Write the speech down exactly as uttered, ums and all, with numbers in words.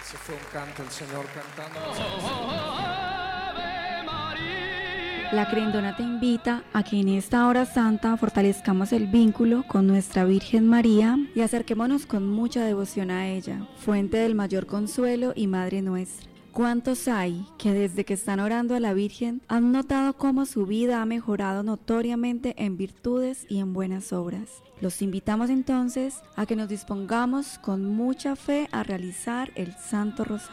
Se fue un canto el Señor cantando. La Querendona te invita a que en esta hora santa fortalezcamos el vínculo con nuestra Virgen María y acerquémonos con mucha devoción a ella, fuente del mayor consuelo y Madre nuestra. ¿Cuántos hay que desde que están orando a la Virgen han notado cómo su vida ha mejorado notoriamente en virtudes y en buenas obras? Los invitamos entonces a que nos dispongamos con mucha fe a realizar el Santo Rosario.